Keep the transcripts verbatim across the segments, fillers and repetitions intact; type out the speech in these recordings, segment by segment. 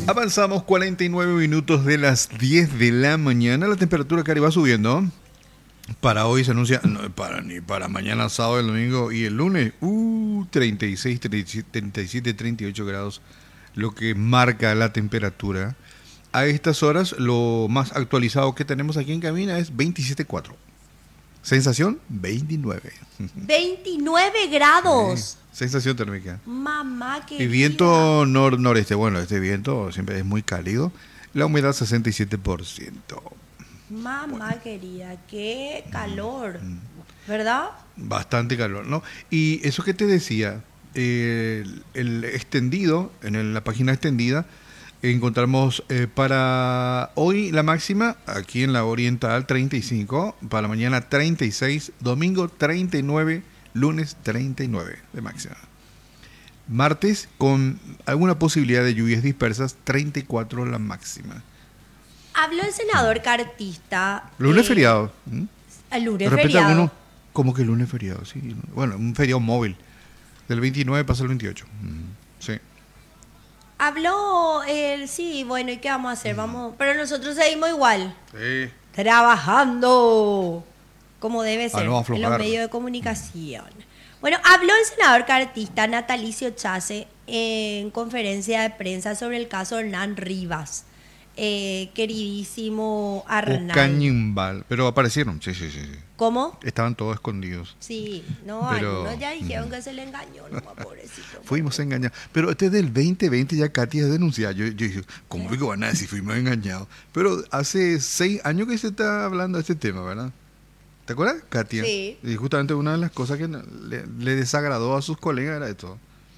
Avanzamos cuarenta y nueve minutos de las diez de la mañana. La temperatura, Cari, va subiendo. Para hoy se anuncia, no, para ni para mañana, sábado, el domingo y el lunes, uh, treinta y seis, treinta y siete, treinta y ocho grados, lo que marca la temperatura. A estas horas, lo más actualizado que tenemos aquí en cabina es veintisiete punto cuatro. Sensación, veintinueve. veintinueve grados. Sí, sensación térmica. Mamá, qué. Y viento nor-noreste. Bueno, este viento siempre es muy cálido. La humedad, sesenta y siete por ciento. Mamá, bueno, querida, qué calor, ¿verdad? Bastante calor, ¿no? Y eso que te decía, eh, el, el extendido, en el, la página extendida, encontramos eh, para hoy la máxima, aquí en la Oriental, treinta y cinco, para mañana treinta y seis, domingo treinta y nueve, lunes treinta y nueve de máxima. Martes, con alguna posibilidad de lluvias dispersas, treinta y cuatro la máxima. Habló el senador Cartista. Lunes eh, feriado. ¿Mm? El lunes de repente feriado. Alguno, ¿cómo que lunes feriado? Sí. Bueno, un feriado móvil. Del veintinueve pasa el veintiocho. Mm, sí. Habló el, sí, bueno, ¿y qué vamos a hacer? Vamos, pero nosotros seguimos igual. Sí. Trabajando como debe ser no en los medios de comunicación. Bueno, habló el senador cartista Natalicio Chase en conferencia de prensa sobre el caso Hernán Rivas. Eh, queridísimo Arnal. Cañimbal, pero aparecieron, sí, sí, sí, sí. ¿Cómo? Estaban todos escondidos. Sí, no, pero, algunos ya dijeron mm. que se le engañó, no, pobrecito. Fuimos engañados. Pero este del veinte veinte ya Katy es denunciada. Yo, yo dije, ¿cómo que van a decir fuimos engañados? Pero hace seis años que se está hablando de este tema, ¿verdad? ¿Te acuerdas, Katia? Sí. Y justamente una de las cosas que le, le desagradó a sus colegas era esto.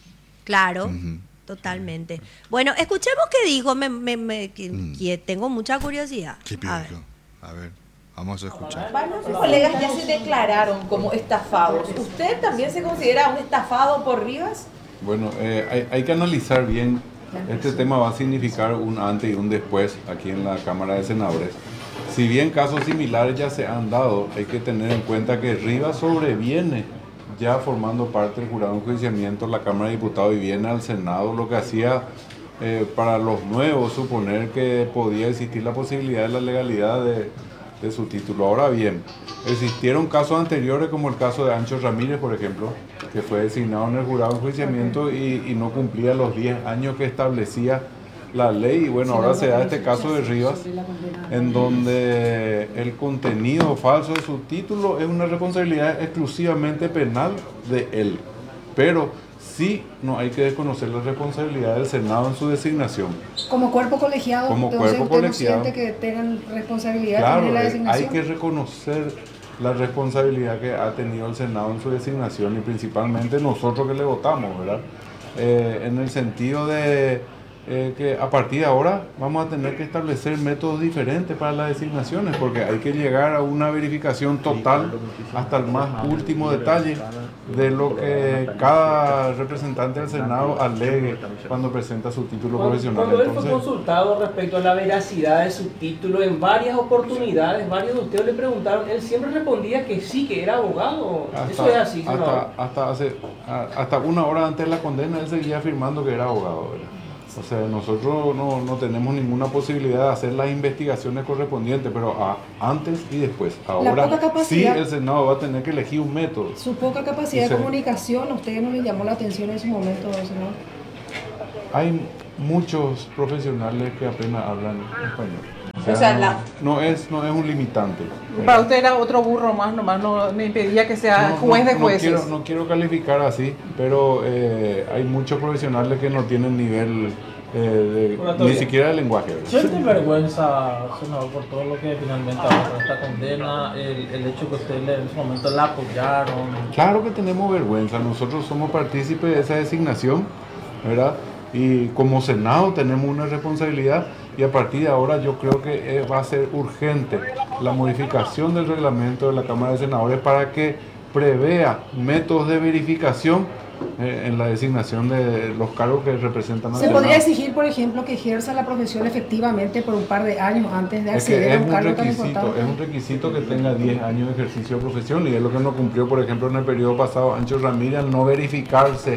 Claro. Uh-huh. Totalmente. Bueno, escuchemos qué dijo, me, me, me, que, mm. que tengo mucha curiosidad. ¿Qué dijo? A, a ver, vamos a escuchar. Varios colegas ya se declararon como estafados. ¿Usted también se considera un estafado por Rivas? Bueno, eh, hay, hay que analizar bien. Este tema va a significar un antes y un después aquí en la Cámara de Senadores. Si bien casos similares ya se han dado, hay que tener en cuenta que Rivas sobreviene ya formando parte del jurado de enjuiciamiento, la Cámara de Diputados, y viene al Senado, lo que hacía eh, para los nuevos suponer que podía existir la posibilidad de la legalidad de, de su título. Ahora bien, existieron casos anteriores como el caso de Ancho Ramírez, por ejemplo, que fue designado en el jurado de enjuiciamiento y, y no cumplía los diez años que establecía la ley. Y bueno, ahora se da este caso de Rivas, en donde el contenido falso de su título es una responsabilidad exclusivamente penal de él. Pero sí no hay que desconocer la responsabilidad del Senado en su designación. Como cuerpo colegiado, como entonces cuerpo usted colegiado, no siente que tengan responsabilidad claro, en la designación. Hay que reconocer la responsabilidad que ha tenido el Senado en su designación, y principalmente nosotros que le votamos, ¿verdad? Eh, en el sentido de Eh, que a partir de ahora vamos a tener que establecer métodos diferentes para las designaciones, porque hay que llegar a una verificación total hasta el más último detalle de lo que cada representante del Senado alegue cuando presenta su título cuando, profesional. Cuando Entonces, él fue consultado respecto a la veracidad de su título en varias oportunidades, varios de ustedes le preguntaron, él siempre respondía que sí, que era abogado. Hasta, Eso es así, hasta, ¿no? hasta, hace, hasta una hora antes de la condena él seguía afirmando que era abogado, ¿verdad? O sea, nosotros no, no tenemos ninguna posibilidad de hacer las investigaciones correspondientes, pero a, antes y después. Ahora sí el Senado va a tener que elegir un método. Su poca capacidad de comunicación, ¿a ustedes no les llamó la atención en su momento, senador? Hay muchos profesionales que apenas hablan español. O sea, o sea la... no, es, no es un limitante. Para usted era otro burro más, nomás no me impedía que sea no, juez no, de jueces. No quiero, no quiero calificar así, pero eh, hay muchos profesionales que no tienen nivel eh, de, ni siquiera de lenguaje. ¿Siente vergüenza, senador, por todo lo que finalmente ahora esta condena, el, el hecho que ustedes en ese momento la apoyaron? Claro que tenemos vergüenza, nosotros somos partícipes de esa designación, ¿verdad? Y como Senado tenemos una responsabilidad, y a partir de ahora yo creo que va a ser urgente la modificación del reglamento de la Cámara de Senadores para que prevea métodos de verificación eh, en la designación de los cargos que representan al ¿Se Senado. podría exigir, por ejemplo, que ejerza la profesión efectivamente por un par de años antes de acceder es a un cargo tan requisito, importante? Es un requisito que tenga diez años de ejercicio de profesión, y es lo que no cumplió, por ejemplo, en el periodo pasado Ancho Ramírez, al no verificarse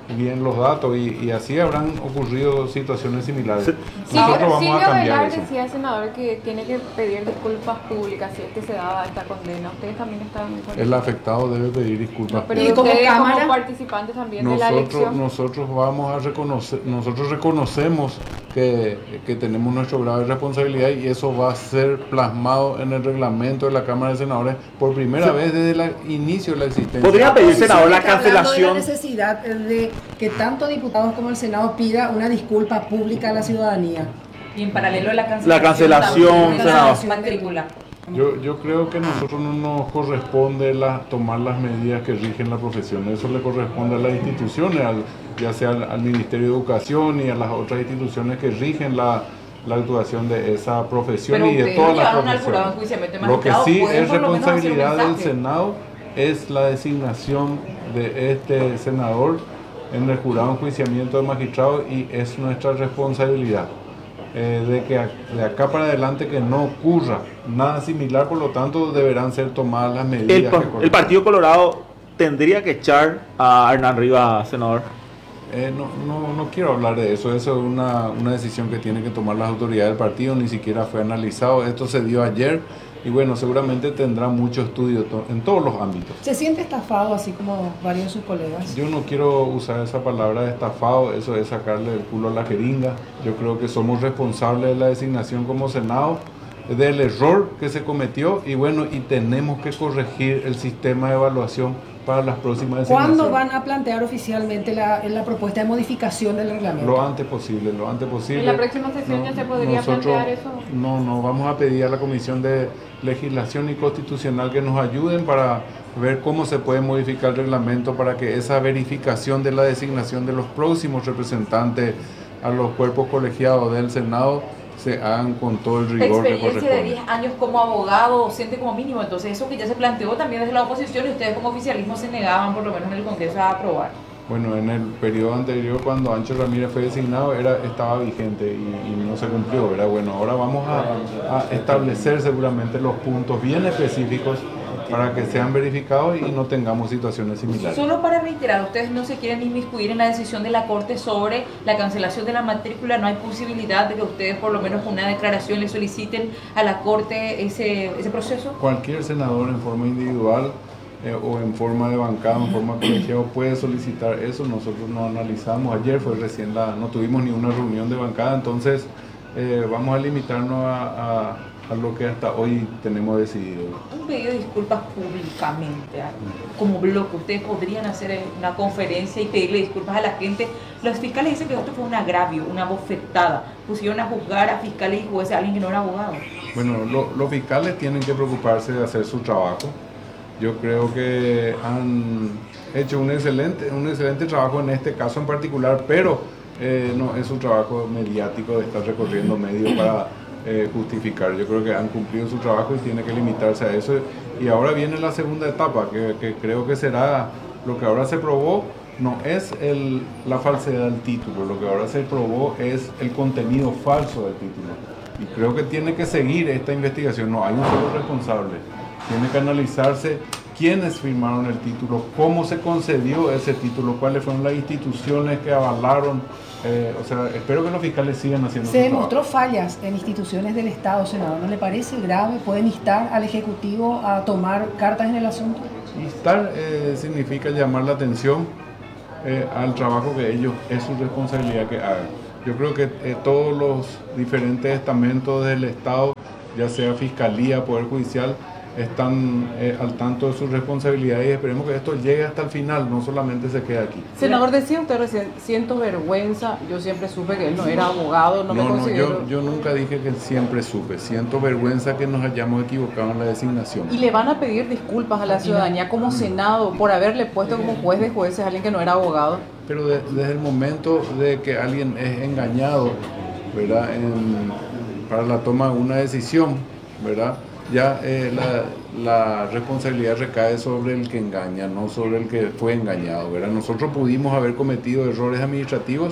bien los datos y, y así habrán ocurrido situaciones similares. Sí, Nosotros vamos Silvio a cambiar Velar eso. decía, senador, que tiene que pedir disculpas públicas si es que se da esta condena. Ustedes también están con El afectado debe pedir disculpas. No, pero ¿Y como ustedes cámara? como participantes también de la Nosotros, elección. nosotros vamos a reconocer, nosotros reconocemos que, que tenemos nuestro grado de responsabilidad y eso va a ser plasmado en el reglamento de la Cámara de Senadores por primera vez desde el inicio de la existencia. ¿Podría pedir, senador, la Está hablando de cancelación? la necesidad de que tanto diputados como el Senado pida una disculpa pública a la ciudadanía. Y en paralelo a la cancelación, La cancelación, también de la senador. matrícula. Yo, yo creo que a nosotros no nos corresponde la, tomar las medidas que rigen la profesión, eso le corresponde a las instituciones, al, ya sea al, al Ministerio de Educación y a las otras instituciones que rigen la, la actuación de esa profesión Pero y de ustedes todas no las llevaron al jurado profesiones. enjuiciamiento de Lo que magistrados, sí pueden es por lo menos hacer un responsabilidad del mensaje. Senado es la designación de este senador en el jurado de enjuiciamiento de magistrados y es nuestra responsabilidad. Eh, de que de acá para adelante que no ocurra nada similar, por lo tanto deberán ser tomadas las medidas. El, que pa- corresponden. el Partido Colorado tendría que echar a Hernán Rivas, senador. Eh, no, no, no quiero hablar de eso, eso es una, una decisión que tienen que tomar las autoridades del partido, ni siquiera fue analizado, esto se dio ayer y bueno, seguramente tendrá mucho estudio to- en todos los ámbitos. ¿Se siente estafado así como varios de sus colegas? Yo no quiero usar esa palabra de estafado, eso es sacarle el culo a la jeringa. Yo creo que somos responsables de la designación como Senado, del error que se cometió y bueno, y tenemos que corregir el sistema de evaluación para las próximas designaciones. ¿Cuándo van a plantear oficialmente la, la propuesta de modificación del reglamento? Lo antes posible, lo antes posible. ¿En la próxima sesión ya se podría nosotros- plantear eso? No, no, vamos a pedir a la Comisión de Legislación y Constitucional que nos ayuden para ver cómo se puede modificar el reglamento para que esa verificación de la designación de los próximos representantes a los cuerpos colegiados del Senado se hagan con todo el La rigor que experiencia de corresponde. diez años como abogado docente como mínimo, entonces eso que ya se planteó también desde la oposición y ustedes como oficialismo se negaban por lo menos en el Congreso a aprobar. Bueno, en el periodo anterior, cuando Ancho Ramírez fue designado, era, estaba vigente y, y no se cumplió, ¿verdad? Bueno, ahora vamos a, a establecer seguramente los puntos bien específicos para que sean verificados y no tengamos situaciones similares. Solo para reiterar, ustedes no se quieren inmiscuir en la decisión de la Corte sobre la cancelación de la matrícula, no hay posibilidad de que ustedes por lo menos con una declaración le soliciten a la Corte ese, ese proceso. Cualquier senador en forma individual eh, o en forma de bancada, en forma colegiada puede solicitar eso, nosotros no analizamos, ayer fue recién la, no tuvimos ni una reunión de bancada, entonces eh, vamos a limitarnos a, a a lo que hasta hoy tenemos decidido. Un pedido de disculpas públicamente, ¿ah? Como bloque, ustedes podrían hacer una conferencia y pedirle disculpas a la gente. Los fiscales dicen que esto fue un agravio, una bofetada. Pusieron a juzgar a fiscales y jueces a alguien que no era abogado. Bueno, lo, los fiscales tienen que preocuparse de hacer su trabajo. Yo creo que han hecho un excelente, un excelente trabajo en este caso en particular, pero eh, no es un trabajo mediático de estar recorriendo medios para Eh, justificar. Yo creo que han cumplido su trabajo y tiene que limitarse a eso. Y ahora viene la segunda etapa, que, que creo que será lo que ahora se probó, no es el, la falsedad del título, lo que ahora se probó es el contenido falso del título. Y creo que tiene que seguir esta investigación. No hay un solo responsable. Tiene que analizarse quiénes firmaron el título, cómo se concedió ese título, cuáles fueron las instituciones que avalaron. Eh, o sea, espero que los fiscales sigan haciendo Se su demostró trabajo. fallas en instituciones del Estado, senador. ¿No le parece grave? ¿Pueden instar al Ejecutivo a tomar cartas en el asunto? Instar eh, significa llamar la atención eh, al trabajo que ellos, es su responsabilidad que hagan. Yo creo que eh, todos los diferentes estamentos del Estado, ya sea Fiscalía, Poder Judicial, están eh, al tanto de sus responsabilidades y esperemos que esto llegue hasta el final, no solamente se quede aquí. Senador, decía usted recién, siento vergüenza, yo siempre supe que él no era abogado, no, No, me no, considero... yo, yo nunca dije que siempre supe, siento vergüenza que nos hayamos equivocado en la designación. Y le van a pedir disculpas a la ciudadanía como Senado por haberle puesto como juez de jueces a alguien que no era abogado. Pero de- desde el momento de que alguien es engañado, ¿verdad? En- para la toma de una decisión, ¿verdad? Ya eh, la, la responsabilidad recae sobre el que engaña, no sobre el que fue engañado, ¿verdad? Nosotros pudimos haber cometido errores administrativos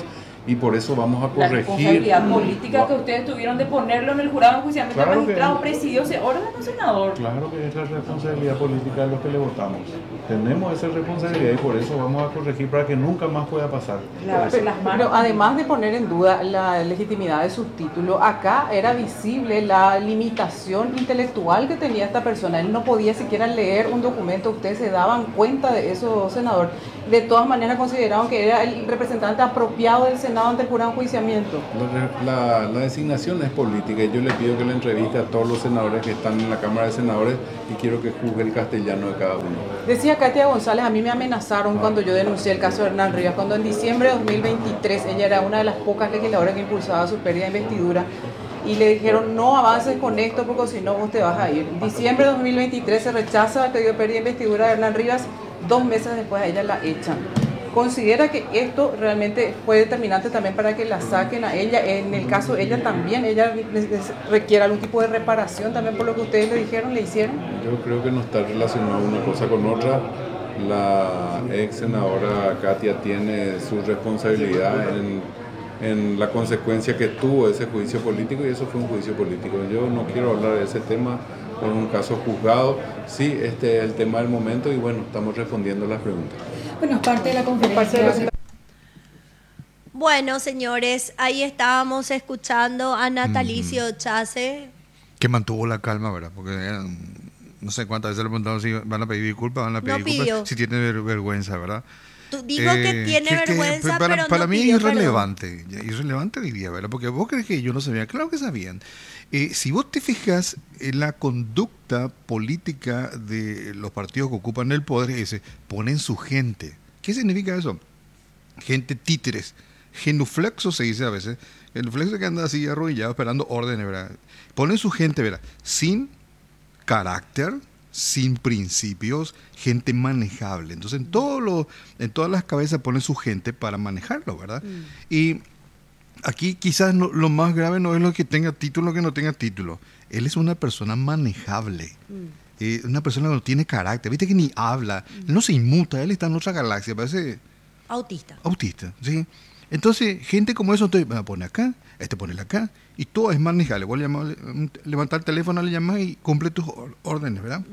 y por eso vamos a La corregir. responsabilidad política que ustedes tuvieron de ponerlo en el jurado de enjuiciamiento Claro del que magistrado es. presidió ese órgano, senador. Claro que es la responsabilidad política de los que le votamos. Tenemos esa responsabilidad y por eso vamos a corregir para que nunca más pueda pasar. Lavarse las manos. Pero además de poner en duda la legitimidad de sus títulos, acá era visible la limitación intelectual que tenía esta persona. Él no podía siquiera leer un documento. Ustedes se daban cuenta de eso, senador. De todas maneras consideraron que era el representante apropiado del Senado ante el jurado de enjuiciamiento. La, la, la designación es política y yo le pido que le entreviste a todos los senadores que están en la Cámara de Senadores y quiero que juzgue el castellano de cada uno. Decía Katia González, a mí me amenazaron cuando yo denuncié el caso de Hernán Rivas, cuando en diciembre de dos mil veintitrés ella era una de las pocas legisladoras que impulsaba su pérdida de investidura y le dijeron no avances con esto porque si no vos te vas a ir. En diciembre de dos mil veintitrés se rechaza el pedido de pérdida de investidura de Hernán Rivas, dos meses después a ella la echan. ¿Considera que esto realmente fue determinante también para que la saquen a ella? En el caso de ella también, ella requiere algún tipo de reparación también por lo que ustedes le dijeron, le hicieron. Yo creo que no está relacionado una cosa con otra. La ex senadora Katia tiene su responsabilidad en, en la consecuencia que tuvo ese juicio político y eso fue un juicio político. Yo no quiero hablar de ese tema, es un caso juzgado. Sí, este es el tema del momento y bueno, estamos respondiendo las preguntas. Bueno, parte de la conferencia. Bueno, señores, ahí estábamos escuchando a Natalicio Chase. Que mantuvo la calma, ¿verdad? Porque eran, no sé cuántas veces le preguntaron si van a pedir disculpas, van a pedir No disculpas, pidió. si tienen ver- vergüenza, ¿verdad? Tú- digo que tiene que- que vergüenza, para, pero para no mí es pidió perdón. irrelevante, irrelevante diría, ¿verdad? Porque vos crees que yo no sabía, claro que sabían. Eh, si vos te fijas en la conducta política de los partidos que ocupan el poder, es, ponen su gente. ¿Qué significa eso? Gente títeres, genuflexo se dice a veces, genuflexo que anda así arrodillado esperando órdenes, ¿verdad? Ponen su gente, ¿verdad? Sin carácter, sin principios, gente manejable. Entonces en, todo lo, en todas las cabezas ponen su gente para manejarlo, ¿verdad? Mm. Y aquí quizás no- lo más grave no es lo que tenga título o que no tenga título. Él es una persona manejable. Mm. Eh, una persona que no tiene carácter. Viste que ni habla. Él no se inmuta. Él está en otra galaxia. Parece Autista. autista. ¿Sí? Entonces, gente como eso, entonces, me pone acá, este pone acá. Y todo es manejable. Vos le llamás, le- levantar el teléfono, le llamás y cumple tus or- órdenes, ¿verdad?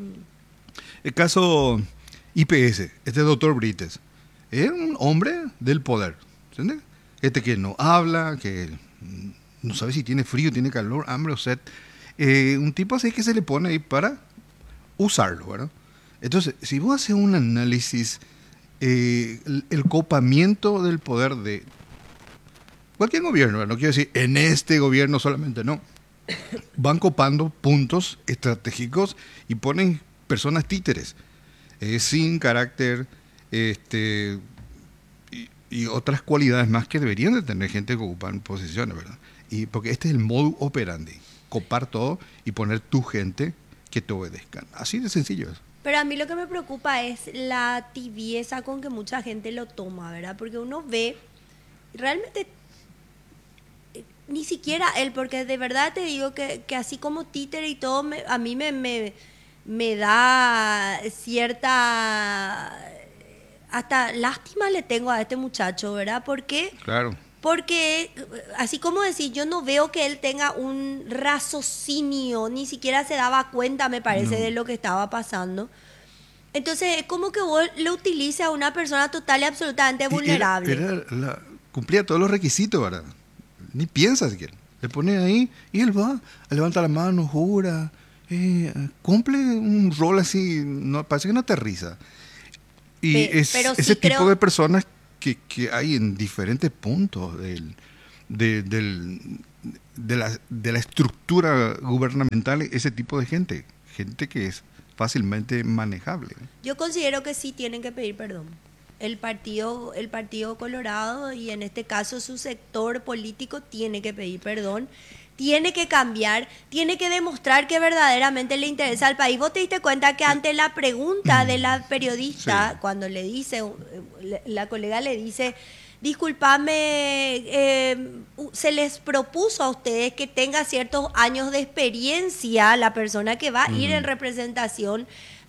El caso I P S, este doctor Brites, es un hombre del poder, ¿entiendes? Este que no habla, que mm, no sabe si tiene frío, tiene calor, hambre o sed. Eh, un tipo así que se le pone ahí para usarlo, ¿verdad? Entonces, si vos haces un análisis, eh, el, el copamiento del poder de cualquier gobierno, ¿verdad? No quiero decir en este gobierno solamente, no. Van copando puntos estratégicos y ponen personas títeres, eh, sin carácter, este, y, y otras cualidades más que deberían de tener gente que ocupa posiciones, ¿verdad? Y porque este es el modus operandi, copar todo y poner tu gente que te obedezcan. Así de sencillo es. Pero a mí lo que me preocupa es la tibieza con que mucha gente lo toma, ¿verdad? Porque uno ve, realmente, eh, ni siquiera él, porque de verdad te digo que, que así como títere y todo, me- a mí me, me, me da cierta... Hasta lástima le tengo a este muchacho, ¿verdad? Porque... Claro. Porque, así como decir, yo no veo que él tenga un raciocinio, ni siquiera se daba cuenta, me parece, No. de lo que estaba pasando. Entonces, es como que vos le utilices a una persona total y absolutamente Y vulnerable. Era, era la- cumplía todos los requisitos, ¿verdad? Ni piensa siquiera. Le pone ahí y él va, levanta la mano, jura, eh, cumple un rol así, no, parece que no aterriza. Y Pe- es pero sí ese tipo creo- de personas que, que hay en diferentes puntos del, de, del- de, la, de la estructura gubernamental, ese tipo de gente, gente que es fácilmente manejable. Yo considero que sí tienen que pedir perdón. El partido, el partido Colorado y en este caso su sector político tiene que pedir perdón, tiene que cambiar, tiene que demostrar que verdaderamente le interesa al país. ¿Vos te diste cuenta que ante la pregunta de la periodista, Sí. cuando le dice, eh, la colega le dice, disculpame, eh, se les propuso a ustedes que tenga ciertos años de experiencia la persona que va a ir en representación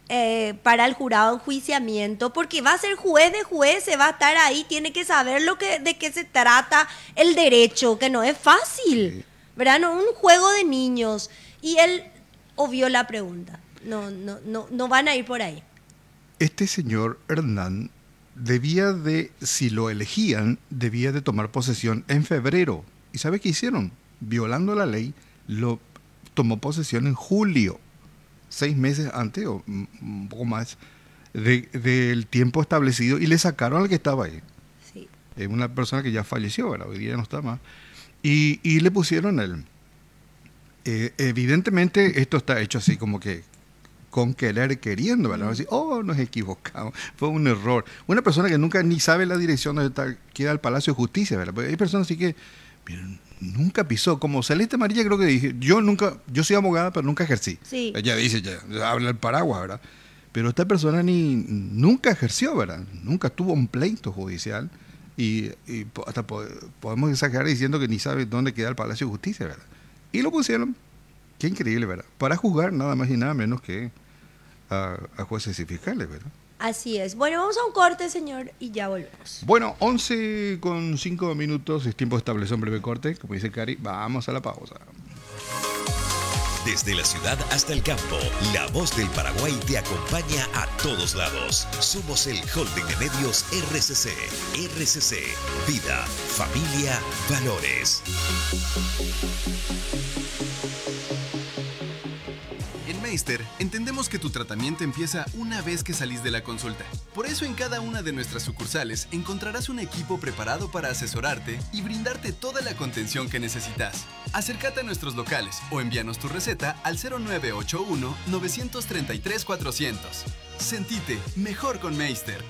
eh, para el jurado de enjuiciamiento, porque va a ser juez de jueces, va a estar ahí, tiene que saber lo que, de qué se trata el derecho, que no es fácil, ¿verdad? No es un juego de niños. Y él obvió la pregunta. No, no, no, no van a ir por ahí. Este señor Hernán debía de, si lo elegían, debía de tomar posesión en febrero. ¿Y sabe qué hicieron? Violando la ley, lo tomó posesión en julio. Seis meses antes o un poco más de, del tiempo establecido, y le sacaron al que estaba ahí. Sí. Es una persona que ya falleció, ¿verdad? Hoy día no está más. Y, y le pusieron él. Eh, evidentemente esto está hecho así como que con querer queriendo, ¿verdad? Así, oh, nos equivocamos, fue un error. Una persona que nunca ni sabe la dirección donde está, queda el Palacio de Justicia, ¿verdad? Porque hay personas así que miren, nunca pisó, como Celeste Amarilla creo que dije, yo nunca, yo soy abogada pero nunca ejercí. Sí. Ella dice, ya, habla el paraguas, ¿verdad? Pero esta persona ni nunca ejerció, ¿verdad? Nunca tuvo un pleito judicial y, y hasta podemos exagerar diciendo que ni sabe dónde queda el Palacio de Justicia, ¿verdad? Y lo pusieron, qué increíble, ¿verdad? Para juzgar nada más y nada menos que a, a jueces y fiscales, ¿verdad? Así es. Bueno, vamos a un corte, señor, y ya volvemos. Bueno, once con cinco minutos, es tiempo de establecer un breve corte. Como dice Cari, vamos a la pausa. Desde la ciudad hasta el campo, la voz del Paraguay te acompaña a todos lados. Somos el holding de medios R C C. R C C, vida, familia, valores. En Meister, entendemos que tu tratamiento empieza una vez que salís de la consulta. Por eso en cada una de nuestras sucursales encontrarás un equipo preparado para asesorarte y brindarte toda la contención que necesitas. Acércate a nuestros locales o envíanos tu receta al cero nueve ocho uno, nueve tres tres, cuatrocientos. Sentite mejor con Meister.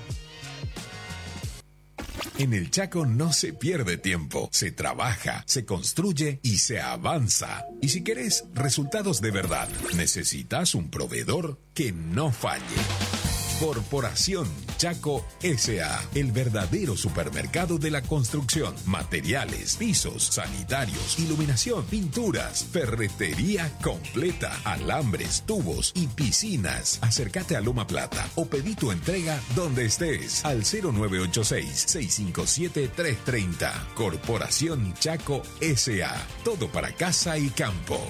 En el Chaco no se pierde tiempo, se trabaja, se construye y se avanza. Y si querés resultados de verdad, necesitas un proveedor que no falle. Corporación Chaco S A, el verdadero supermercado de la construcción. Materiales, pisos, sanitarios, iluminación, pinturas, ferretería completa, alambres, tubos y piscinas. Acércate a Loma Plata o pedí tu entrega donde estés al cero nueve ocho seis, seis cinco siete, tres tres cero. Corporación Chaco S A, todo para casa y campo.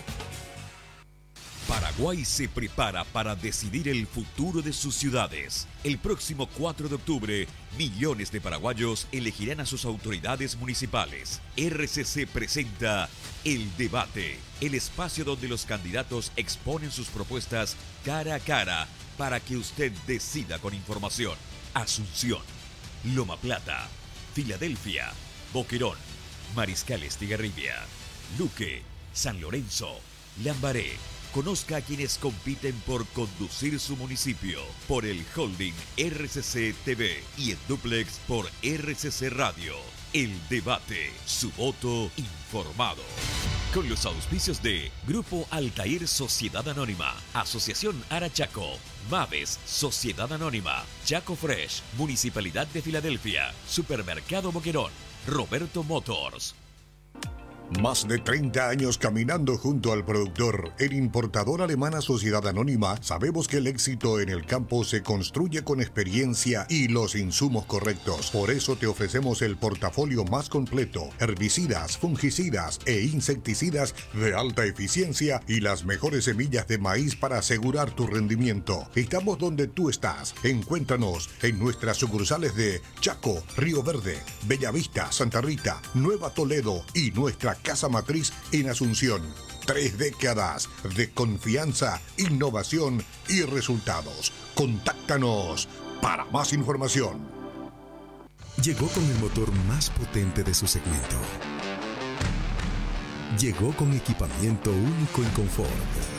Paraguay se prepara para decidir el futuro de sus ciudades. El próximo cuatro de octubre, millones de paraguayos elegirán a sus autoridades municipales. R C C presenta El Debate, el espacio donde los candidatos exponen sus propuestas cara a cara para que usted decida con información. Asunción, Loma Plata, Filadelfia, Boquerón, Mariscal Estigarribia, Luque, San Lorenzo, Lambaré. Conozca a quienes compiten por conducir su municipio por el holding R C C T V y en duplex por R C C Radio. El Debate, su voto informado. Con los auspicios de Grupo Altair Sociedad Anónima, Asociación Arachaco, Maves Sociedad Anónima, Chaco Fresh, Municipalidad de Filadelfia, Supermercado Boquerón, Roberto Motors. Más de treinta años caminando junto al productor. En Importadora Alemana Sociedad Anónima sabemos que el éxito en el campo se construye con experiencia y los insumos correctos. Por eso te ofrecemos el portafolio más completo: herbicidas, fungicidas e insecticidas de alta eficiencia y las mejores semillas de maíz para asegurar tu rendimiento. Estamos donde tú estás. Encuéntranos en nuestras sucursales de Chaco, Río Verde, Bellavista, Santa Rita, Nueva Toledo y nuestra casa matriz en Asunción. Tres décadas de confianza, innovación y resultados. Contáctanos para más información. Llegó con el motor más potente de su segmento. Llegó con equipamiento único en confort.